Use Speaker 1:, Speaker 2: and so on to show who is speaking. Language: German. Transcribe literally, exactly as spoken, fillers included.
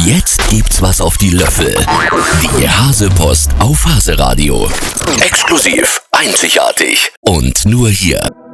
Speaker 1: Jetzt gibt's was auf die Löffel. Die Hasepost auf Haseradio. Exklusiv, einzigartig und nur hier.